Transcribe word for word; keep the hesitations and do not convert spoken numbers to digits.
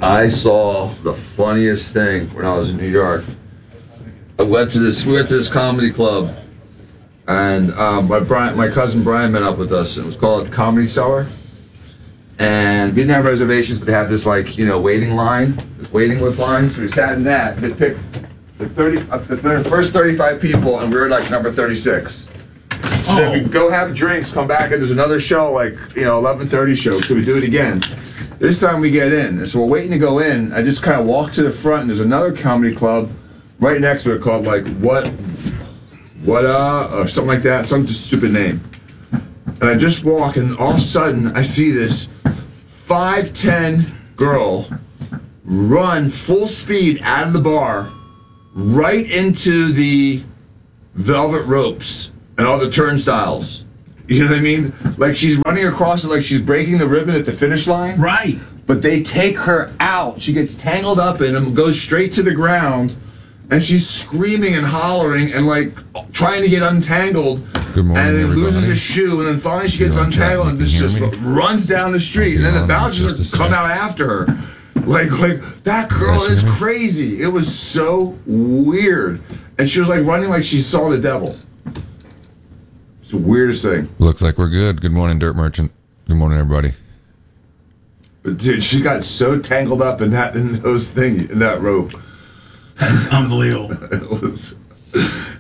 I saw the funniest thing when I was in New York. I went to this. We went to this comedy club, and um, my Brian, my cousin Brian met up with us. It was called Comedy Cellar, and we didn't have reservations, but they had this like you know waiting line, this waiting list line. So we sat in that. They picked the thirty, uh, the first thirty-five people, and we were like number thirty-six. So then we go have drinks, come back, and there's another show, like, you know, eleven thirty show. So we do it again. This time we get in. And so we're waiting to go in. I just kind of walk to the front, and there's another comedy club right next to it called, like, What, What, uh, or something like that. Some just stupid name. And I just walk, and all of a sudden, I see this five ten girl run full speed out of the bar right into the velvet ropes and all the turnstiles. You know what I mean? Like she's running across it like she's breaking the ribbon at the finish line. Right. But they take her out. She gets tangled up in them, goes straight to the ground, and she's screaming and hollering and like trying to get untangled. Good morning, and then everybody. loses a shoe, and then finally she gets You untangled and chat, just, you just can hear runs down the street. And then the bouncers just a come sec. out after her. Like, like that girl guys is hear me? crazy. It was so weird. And she was like running like she saw the devil. It's the weirdest thing. Looks like we're good. Good morning, Dirt Merchant. Good morning, everybody. But dude, she got so tangled up in that in those thing in that rope. That's unbelievable. It was